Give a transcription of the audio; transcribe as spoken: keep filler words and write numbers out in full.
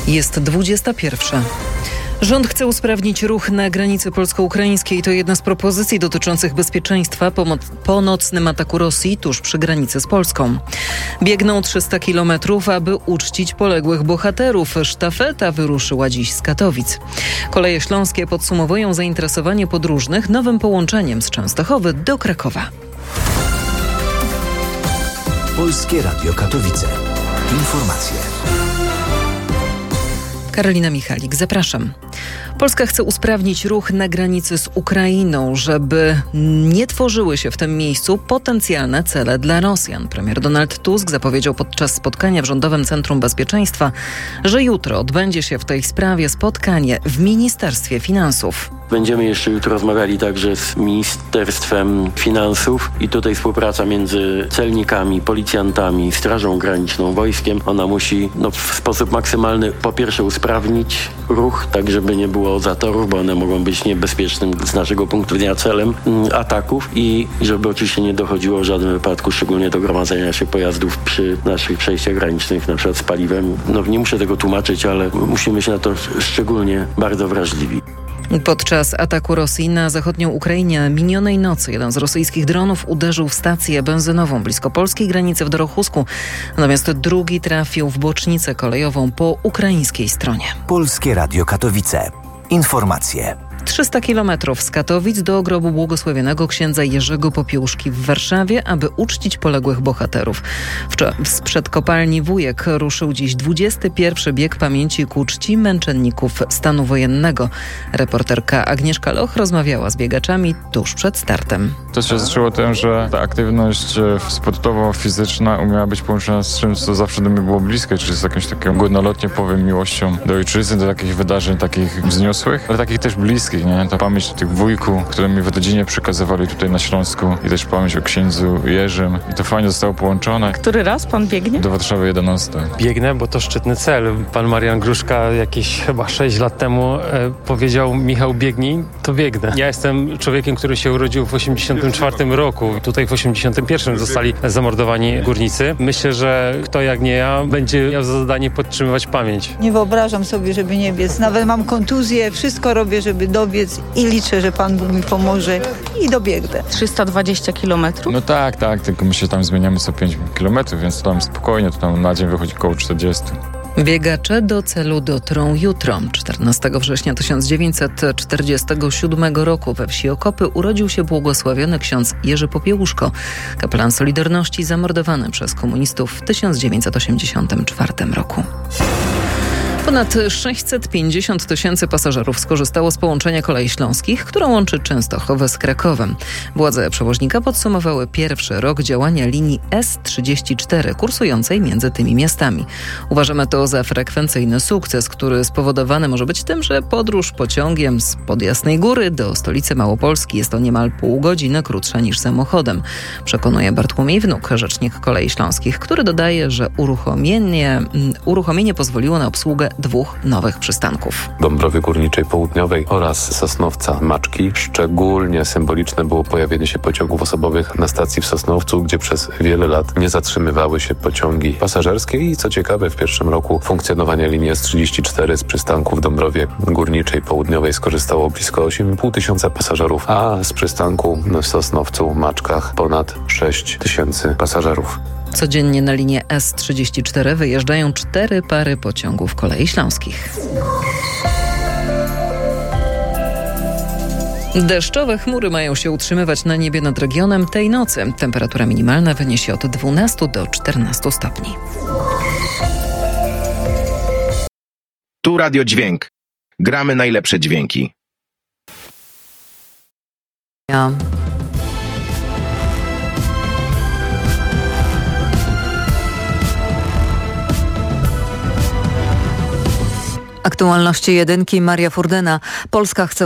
Jest dwudziesta pierwsza. Rząd chce usprawnić ruch na granicy polsko-ukraińskiej. To jedna z propozycji dotyczących bezpieczeństwa po, po nocnym ataku Rosji tuż przy granicy z Polską. Biegną trzysta kilometrów, aby uczcić poległych bohaterów. Sztafeta wyruszyła dziś z Katowic. Koleje śląskie podsumowują zainteresowanie podróżnych nowym połączeniem z Częstochowy do Krakowa. Polskie Radio Katowice. Informacje. Karolina Michalik, zapraszam. Polska chce usprawnić ruch na granicy z Ukrainą, żeby nie tworzyły się w tym miejscu potencjalne cele dla Rosjan. Premier Donald Tusk zapowiedział podczas spotkania w Rządowym Centrum Bezpieczeństwa, że jutro odbędzie się w tej sprawie spotkanie w Ministerstwie Finansów. Będziemy jeszcze jutro rozmawiali także z Ministerstwem Finansów i tutaj współpraca między celnikami, policjantami, Strażą Graniczną, wojskiem. Ona musi no, w sposób maksymalny po pierwsze usprawnić ruch, tak żeby nie było zatorów, bo one mogą być niebezpiecznym z naszego punktu widzenia celem mm, ataków i żeby oczywiście nie dochodziło w żadnym wypadku, szczególnie do gromadzenia się pojazdów przy naszych przejściach granicznych, na przykład z paliwem. No nie muszę tego tłumaczyć, ale musimy się na to szczególnie bardzo wrażliwi. Podczas ataku Rosji na zachodnią Ukrainę minionej nocy jeden z rosyjskich dronów uderzył w stację benzynową blisko polskiej granicy w Dorochusku, natomiast drugi trafił w bocznicę kolejową po ukraińskiej stronie. Polskie Radio Katowice. Informacje. trzysta kilometrów z Katowic do grobu błogosławionego księdza Jerzego Popiełuszki w Warszawie, aby uczcić poległych bohaterów. Sprzed kopalni Wujek ruszył dziś dwudziesty pierwszy bieg pamięci ku czci męczenników stanu wojennego. Reporterka Agnieszka Loch rozmawiała z biegaczami tuż przed startem. To się zaczęło tym, że ta aktywność sportowo-fizyczna umiała być połączona z czymś, co zawsze do mnie było bliskie, czyli z jakąś taką górnolotnie powiem miłością do ojczyzny, do takich wydarzeń takich wzniosłych, ale takich też bliskich. Nie? Ta pamięć o tych wujku, które mi w rodzinie przekazywali tutaj na Śląsku i też pamięć o księdzu Jerzym. I to fajnie zostało połączone. Który raz pan biegnie? Do Warszawy jedenasty. Biegnę, bo to szczytny cel. Pan Marian Gruszka jakieś chyba sześć lat temu e, powiedział: Michał, biegnij, to biegnę. Ja jestem człowiekiem, który się urodził w osiemdziesiątym czwartym roku. Tutaj w osiemdziesiątym pierwszym zostali zamordowani górnicy. Myślę, że kto jak nie ja będzie miał za zadanie podtrzymywać pamięć. Nie wyobrażam sobie, żeby nie biec. Nawet mam kontuzję, wszystko robię, żeby dobiec i liczę, że Pan Bóg mi pomoże i dobiegnę. trzysta dwadzieścia kilometrów? No tak, tak, tylko my się tam zmieniamy co pięć kilometrów, więc tam spokojnie, to tam na dzień wychodzi około czterdzieści. Biegacze do celu dotrą jutro. czternastego września tysiąc dziewięćset czterdziestego siódmego roku we wsi Okopy urodził się błogosławiony ksiądz Jerzy Popiełuszko, kapelan Solidarności zamordowany przez komunistów w tysiąc dziewięćset osiemdziesiątym czwartym roku. Ponad sześćset pięćdziesiąt tysięcy pasażerów skorzystało z połączenia kolei śląskich, które łączy Częstochowę z Krakowem. Władze przewoźnika podsumowały pierwszy rok działania linii S trzydzieści cztery, kursującej między tymi miastami. Uważamy to za frekwencyjny sukces, który spowodowany może być tym, że podróż pociągiem spod Jasnej Góry do stolicy Małopolski jest to niemal pół godziny krótsza niż samochodem, przekonuje Bartłomiej Wnuk, rzecznik Kolei Śląskich, który dodaje, że uruchomienie, uruchomienie pozwoliło na obsługę dwóch nowych przystanków. Dąbrowy Górniczej Południowej oraz Sosnowca Maczki. Szczególnie symboliczne było pojawienie się pociągów osobowych na stacji w Sosnowcu, gdzie przez wiele lat nie zatrzymywały się pociągi pasażerskie i co ciekawe w pierwszym roku funkcjonowania linii S trzydzieści cztery z przystanku w Dąbrowie Górniczej Południowej skorzystało blisko osiem i pół tysiąca pasażerów, a z przystanku w Sosnowcu Maczkach ponad sześć tysięcy pasażerów. Codziennie na linię S trzydzieści cztery wyjeżdżają cztery pary pociągów Kolei Śląskich. Deszczowe chmury mają się utrzymywać na niebie nad regionem tej nocy. Temperatura minimalna wyniesie od dwunastu do czternastu stopni. Tu Radio Dźwięk. Gramy najlepsze dźwięki. Ja. Aktualności jedynki, Maria Furdena. Polska chce